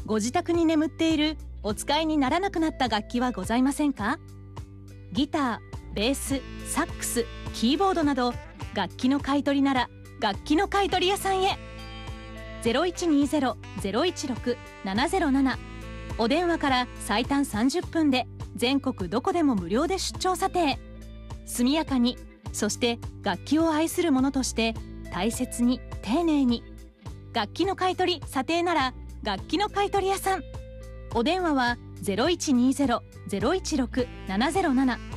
ご自宅に眠っているお使いにならなくなった楽器はございませんか？ギター、ベース、サックス、キーボードなど楽器の買い取りなら楽器の買い取り屋さんへ。0120-016-707、お電話から最短30分で全国どこでも無料で出張査定。速やかに、そして楽器を愛する者として大切に丁寧に。楽器の買い取り査定なら楽器の買い取り屋さん。お電話は0120-016-707